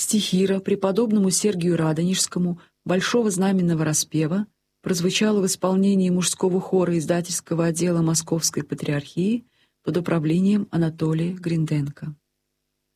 Стихира преподобному Сергию Радонежскому Большого знаменного распева прозвучала в исполнении мужского хора издательского отдела Московской Патриархии под управлением Анатолия Гринденко.